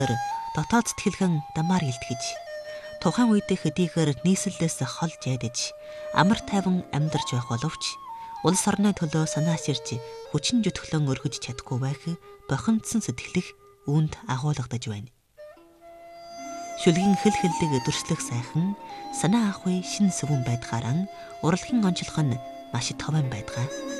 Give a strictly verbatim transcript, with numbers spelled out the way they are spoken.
дотоод сэтгэлгэн дамаар илтгэж, тухайн үед хэдийгээр нийслэлээс холж айдаж, амар тайван амьдарч байх боловч улс орны төлөө санаа аширж хүчин зүтгэлэн өргөж чадахгүй байх бохимдсон сэтгэлэх үүнд агуулгадаж байна. Шүлгийн хэл хэллэг дүрслэх сайхан санаа авахын шин сүвэн байдгаараа урлагийн онцлог нь маш товон байдгаа.